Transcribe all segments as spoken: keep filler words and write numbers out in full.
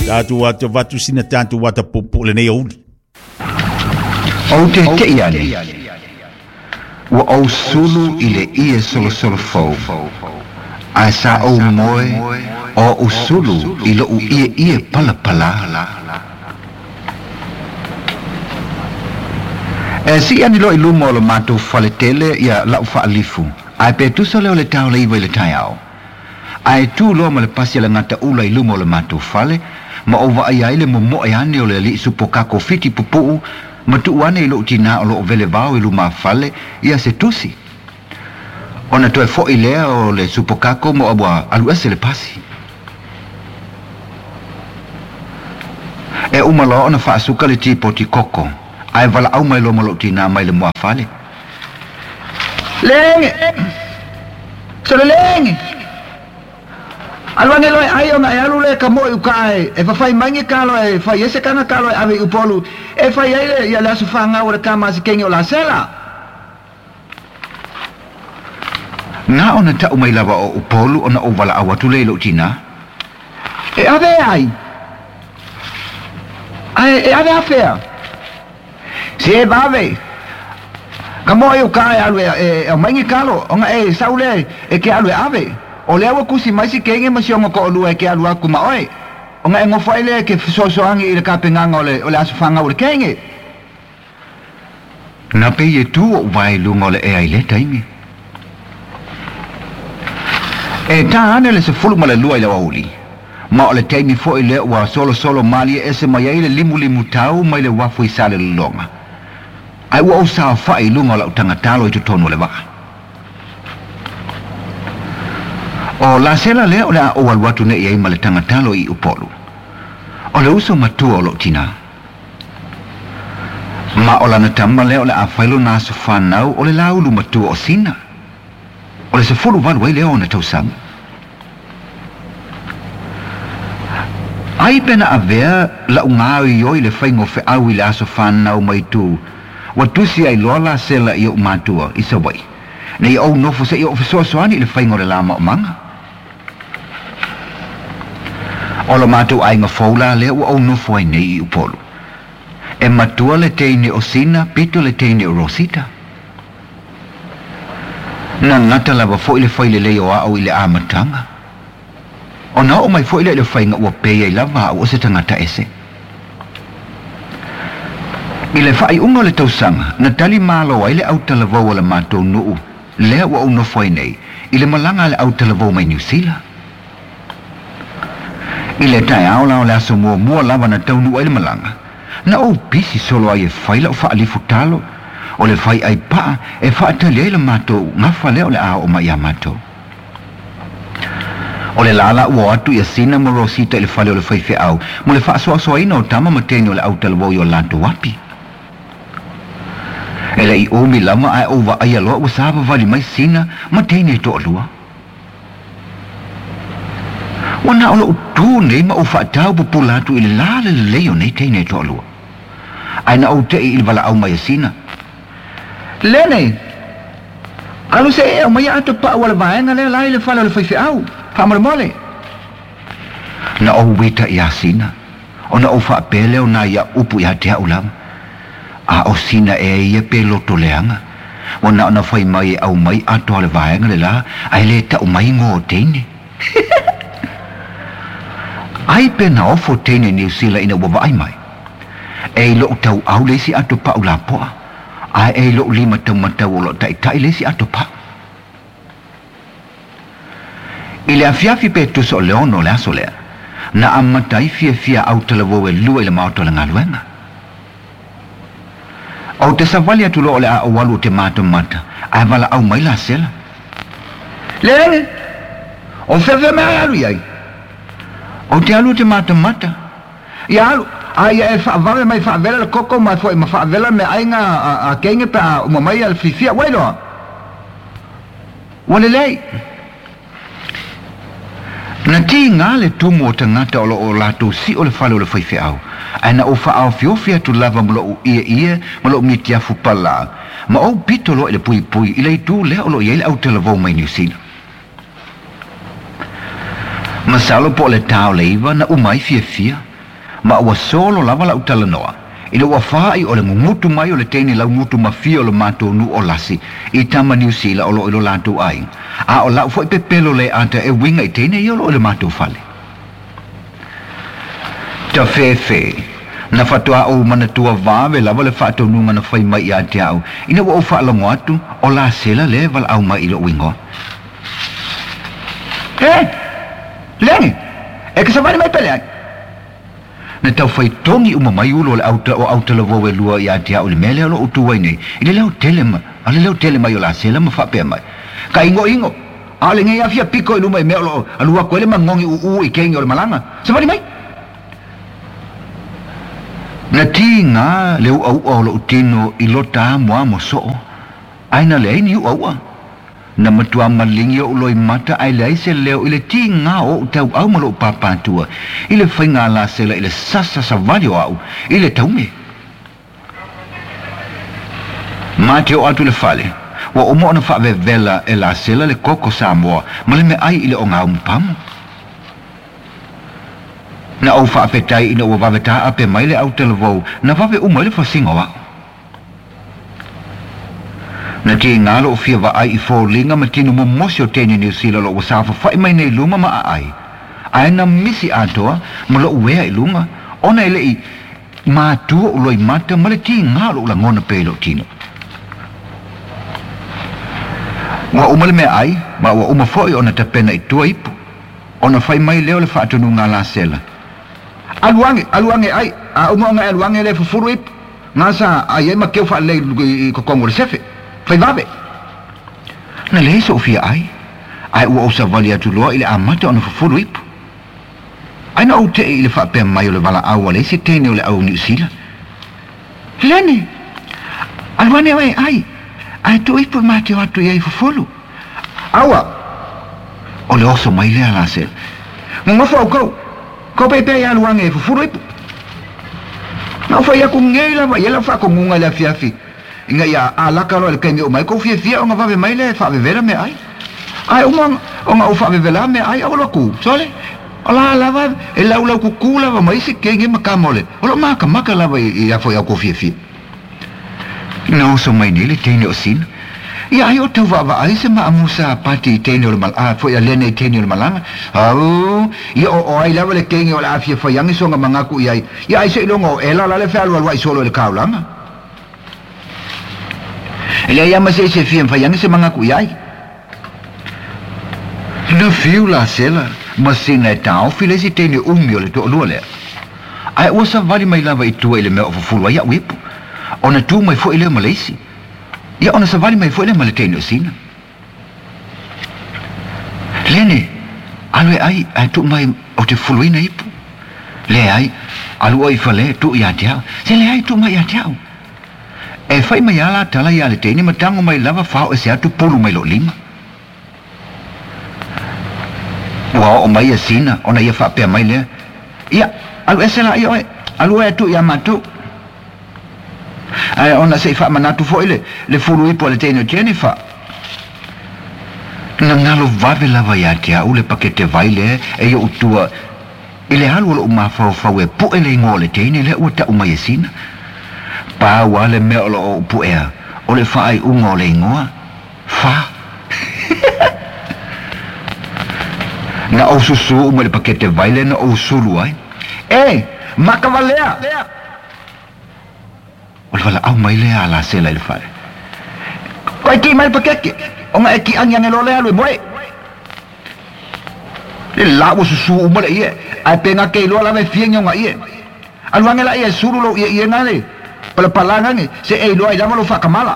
Tātu wata watu sina tātu wata popo le nei ouli. O te te iani. Wa o sulu i le ia solo solo fau. A sa o moe o usulu i lo u ia ia pala pala. E si ani lo i lumo o lo mātou whale tele ia lau wha alifu. Ai pe tu so leo le tau le iwa i le tai au. Ai tu lo ma le pasi le ngata ula i lumo o le mātou whale, ma o wa ai ai le mo mo e ane o le li supo kako fiti pupu, ma tu wane i lo tina o lo vele vau i luma whale, ia se tusi. Ona toe fo i lea o le supo kako mo abua alu ese le pasi. E umalo ona wha asuka le tipo ti koko, ai wala au mai lo malo tina mai le mua whale. Lenge! Solo lenge! Alwange loe ai ona e alu le ka mo i ukae, e whawhai mangi ka loe, whai ese kana ka loe awe upolu, e whai eile ia le asu whanga o le kama si kengi o la sela. Nga ona tau mai lawa o upolu ona o wala awatu le ilo tina? E ave ai? Ai, e ave afea? Si e bave? Ka mo i ukae alu e o mangi ka lo, onga e saule e ke alu e ave. O le awa kusi mai si kenge ma si onga ko olua e ke alu aku ma oe. O nga e ngofa ile ke fisosoangi i le kapenganga o le, o le asufanga o le kenge. Na pe ye tu o vai lunga o le e ai le taimi. E ta ane le se fulu ma le lua i le wauli. Ma o le taimi fo i le wa solo solo mali e se mai ai le limu limu tau mai le wafu i sale le longa. Ai ua o sa fa i lunga o la utangatalo i tutono le waka. O la sela le o le a o waluatu ne iei ma le tangatalo i upolu. O le uso matua o lo tina. Ma o la natama le o le a whailo na so whanau o le laulu matua o sina. O le se fulu walu ai le o na tausanga. Ai pena a vea la ungao i oi le whaingo fe au i le aso whanau mai tu. Wa tusi ai loa la sela i o matua i sa wai. Nei au nofo se i o fesoasoani i le whaingo le lama o manga. O lo mātou ai ngā whaula lea ua au nofo ai nei i upolu. E matua le teine o sina, pito le teine o rosita. Na ngata lava fo i le whaile leo a au i le amatanga. O na o mai fo i le le whainga ua peia i lava au o se tangata ese. I le whai unga le tausanga, na tali malo ai le au talavau o le mātou nuu, lea ua au nofo ai nei, i le malanga le au talavau mai New Zealand. I le tai au lao le aso mua mua lava na taunu ai le malanga. Na o pisi solo ai e whaila o wha alifu talo. O le whai ai paa e wha atali ai le mātou ngafa leo le ao o mai a mātou. O le lala ua atu i a sina mo rosita i le whale o le whaife au. Mo le wha soa soa ina o tama mateni o le au talawau i o lanto wapi. E le i omi lama ai o wa ai aloa ua sāpa vali mai sina mateni e to alua. Wana ola utu nei ma o whaatau populatu i le lale le leo nei teine to alua. Ai na o te i il wala au mai asina. Lene! Alu se e o mai ato pa wala vaenga le lai le whala le whaife au. Whamare mole. Na o wita i asina. O na o whaapele o na ia upu i hatea ulama. A o sina e ia pe loto leanga. Wana o na whai mai au mai ato le vaenga le la. Ai le ta o mai ngō teine. Ai pena ofo tene New Zealand ina wawa ai mai. E lo tau au lesi ato pa u la poa. Ai e lo lima tau matau o lo tai tai lesi ato pa. Ile a fiafi pe tu so leono le aso lea. Na amatai fia fia au talavo e lua ile maoto le ngaluenga. Au te savali atu lo le a walu te mata mata. Ai wala au mai la sela. Lene! O fefe me alu iai. O te alu te mata mata. Ia alu, ai e whaavale mai whaavela le koko mai fwoi ma whaavela me ainga a kenge pe a umamai al fifia, wailoa. Wale lei. Na ti ngā le tumu o tangata o lo o lato si o le whale o le whaife au. Ai na o whaao fiofia tu lava mo lo o ia ia, mo lo o mitiafu pala. Ma o pito lo ele pui pui, ilai tu lea o lo iele au te lavau mai New Zealand. Masalo po le tau le iwa na umai fia fia. ma ua solo lava la utala noa. Ina ua whai o le ngutu mai o le teini lau ngutu mawhia o le mātou nu o lasi i tama New Zealand o lo ilo lātou ai. A o lau fwoi pepelo le anta e winga i teine i o lo ilo mātou whale. Ta whewhe, na whatua o manatua vāwe lava le whātou nunga na whai mai i a te au. Ina ua o whaalongo atu o la sela le wala au mai i lo wingoa. Eh, lengi, e ka savani mai pele ai. Na tau fai tongi uma mai ulo le auta o auta la voe lua i atia o le mele alo utu wai nei. I le leo tele ma, a le leo tele mai o la sela ma whapea mai. Ka ingo ingo, a le ngai afia piko i luma i meo lo alua koele ma ngongi u u i kengi o le malanga. Savani mai? Na ti ngā leo au au lo utino i lota mua mo soo. Aina le aini u au a. Na matua malingi o loi mata ai le aise leo i le ti ngā o tau au malo papatua. I le whai ngā la sela i le sasa sa vali o au. I le taume. Mate o atu le fale. Wa o moana whawe vela e la sela le koko Samoa. Ma le me ai i le o ngā umpamu. Na au whaapetai ina ua waweta ape mai le au televou. Na wawe umai le whasingo au. Na ti ngalo o fia wa ai i fōlinga ma tinu mo mosi o teni New Zealand lo wasafa whai mai nei lunga ma a ai. Ai na misi atoa ma lo uwea i lunga. Ona ele i mātua u loi mata ma le ti ngalo ula ngona pelo tino. Wa umale me ai, ma wa uma foi ona tapena i tua ipu. Ona whai mai leo le whaatunu ngā la sela. Aluange, aluange ai, a uma nga aluange le fufuru ipu. Ngā sa ai e ma keu wha le i kokongo le sefe. Whai wabe. Na le so fia ai. Ai ua osa vali atu loa i le amata ona fufuru ipu. Ai na au te i le whaapea mai o le wala awa le se tene o le au New Zealand. Lene. Aluange ai ai. Ai tu ipu mate o atu iai fufuru. Awa. O le oso mai lea la sel. Ngofo au kau. Kau pepe ia luange e fufuru ipu. Ngau fai aku ngei lava, ia la whako ngunga le fiafi. Inga ia alaka roa le kengi o mai, kau fia fia o nga whawe mai le whawe vera me ai. Ai umang, o nga o whawe vela me ai, au laku, sole. O la lava, e lau lau kuku lava mai si kengi makamole. O lo maka maka lava i a fai au fia fia. Nga oso mai nele teine o sina. Ia ai o tau wawa ai se maa musa pati teine o le malanga, fo ia lene i teine o le malanga. Au, ia o o ai lawa le kengi o le afia whaiangi so nga mangaku i ai. Ia ai se ilonga o ela la le whea alua i solo le kaulanga. Ia ia ma se se fia whaiangi se mangaku i ai. Na fiu la sela, ma sina e tau file si teine umi o le to lua lea. Ai uasa vali mai lawa i tua i le mea o fufulua ia uipu. Ona tu mai fo i leo Malaysia. Ia ona savali mai fo i leo Malaysia o sina. Lene, alue ai, ai tu mai o te fuluina ipu. Le ai, alu ai fale tu i atiao. Se le ai tu mai atiao. E fai mai ala tala i ale teini matango mai lava fao e se atu pulu mai lo lima. Ua o mai a sina, ona ia whapea mai lea. Ia, alu e se la i oe, alu e tu i amatu. Ai ona sei fa manatu foi le le furu ipo le tene tiene fa. Na ngalo vave lava ya tia ule pakete vaile e yo utua ile halu lo ma fa fa we pu ele ngole tene le uta uma yesina. Pa wale me lo pu e o le fa ai ungo le ngoa fa. Na o susu uma le pakete vaile na o sulu ai. Eh, makavalea. Wala wala au mai lea la sela il fare. Koi ki mai pakeke. O nga e ki ang yang elo lea lui moe. Le lawa susu umale iye. Ai penga kei loa la me fieng yung nga iye. Aluange la iye suru lo iye iye ngane. Pala palangange. Se ei loa idama lo whakamala.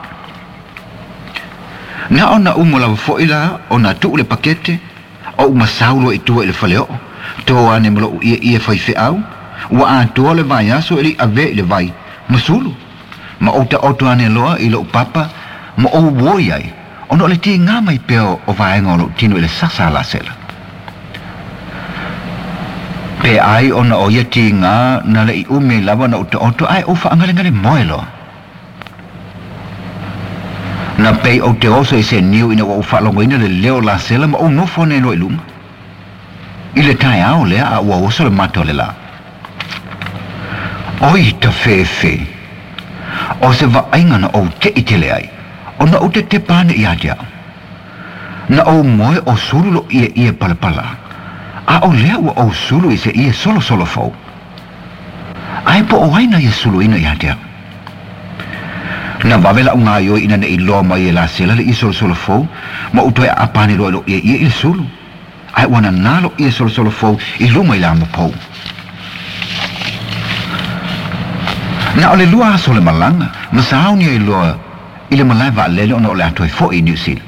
Na ona umula fo ila ona tu le pakete. O umasau lo itua il faleo. Toa ane mlo iye iye fai fe au. Wa a toa le vai aso ili ave le vai. Masulu. Ma o te oto ane loa i lo papa. Ma o woi ai. Ono le ti ngā mai peo o vaenga lo tino i le sasa la sela. Pe ai ona o ia ti ngā na le i ume lava na o te oto ai o whaangale ngale moe loa. Na pei o te oso i se niu ina o whalongo ina le leo la sela ma o nofo ne lo i lunga. I le tai au lea a ua oso le mato le la. Oi ta fe fe. O se va ainga na o te itele ai. O na o te te pane ia dia. Na o moe o sulu lo ia ia pala pala. A o lea wa o sulu i se ia solo solo fau. Ai po o aina ia sulu ina ia dia. Na wawela unga yo ina na ilo ma ia la sela le i solo solo fau. Ma utoe a pane lo lo ia ia il sulu. Ai wana nalo ia solo solo fau i luma i la ma pau. Na ole lua aso le malanga, na sahau ni e loa, i le malai wa lele ona ole atoe fo i New Zealand.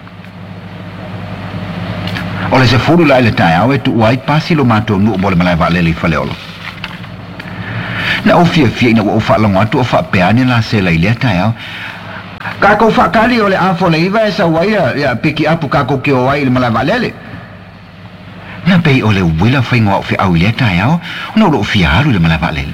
Ole se furu la ile tai awe tu uai pasi lo mato nu mo le malai wa lele i fale olo. Na o fia fia ina wa o wha longa tu o wha peani la se la ile tai awe. Kako wha kali ole afo le iwa e sa waia, ya piki apu kako ki o wai ile malai wa lele. Na pei ole wila whaingoa o fia au ile tai awe, ona ulo o fia haru ile malai wa lele.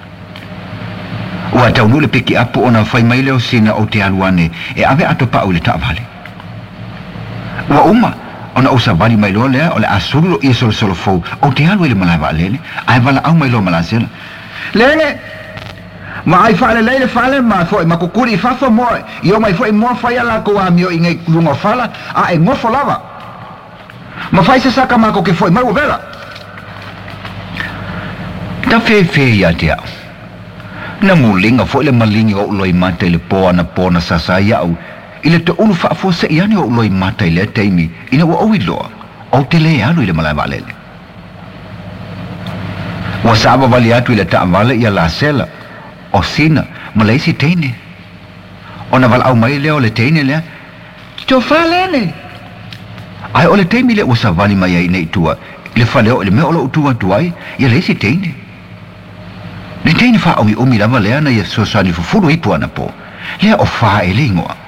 Ua tau nule piki apu ona whai mai leo sina o te aluane e awe ato pa ule ta vale. Ua uma, ona o sa vali mai leo lea o le asuru lo ia solo solo fau o te alu ele malai wa lele, ai wala au mai leo malasela. Lele, ma ai whale leile whale ma fwoi, ma kukuri i whafo moe, i o mai fwoi moa whai ala ko a mio i ngai lunga whala, a e ngofo lava. Ma whai se saka ma ko ke fwoi mai uvela. Ta fe fe ia te au. Na mulinga fo le malingi o loi mata le po ana po na sasa iau ile te ulu fa fo se iani o loi mata le taimi ina wa o iloa o te le alu ile malai valele wa saba vali atu ile ta vale ia la sela o sina malaisi teine ona val au mai le o le teine le to falene ai o le taimi le o sa vali mai ai nei tua le fale o le me o lo tua tuai ia le si teine. Ne teine wha au i umi lava lea na ia sosani fufuru ipu ana po. Lea o wha e le ingoa.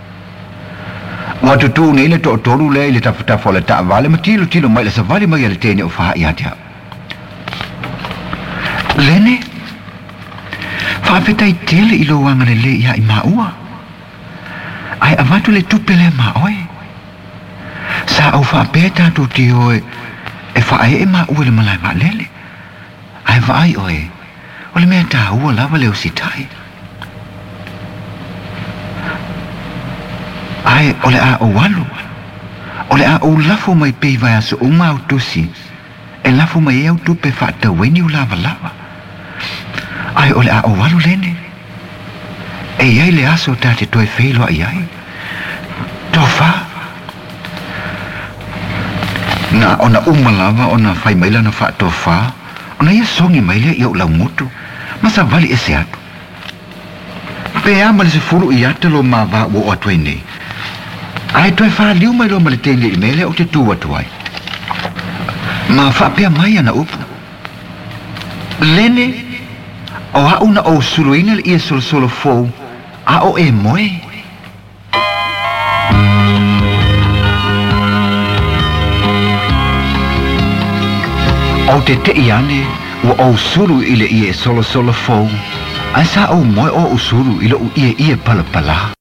Ua tutu ne le to toru lea i le tafutafa o le taa vale ma tilo tilo mai le sa vale mai le teine o wha i atea. Lene, wha petai tele i lo wanga le le ia i maua. Ai avatu le tupe le ma oe. Sa au wha peta tu ti oe e wha e ma ue le malai ma lele. Ai wha ai oe. O le mea tā ua lava leo si tai. Ai, o le a o walu. O le a o lafo mai pei vai aso uma au tusi. E lafo mai e au tupe whaata weni u lava lava. Ai, o le a o walu lene. E iai le aso tate toi feilo ai ai. Tō wha. Na ona uma lava ona whai maila na wha tō wha. Ona ia songi mai lea i au lau motu. Masa vali e se atu. Pea ma le se furu i ate lo ma wa o atue nei. Ai toi wha liu mai lo ma le teine i mele o te tu atuai. Ma wha pea mai ana upu. Lene, o a una o suluina le ia solo solo fou, a o e moe. O te te iane, ua o suru ile ie solo solo fou, ai sa o moe o usuru ile u ie ie pala pala.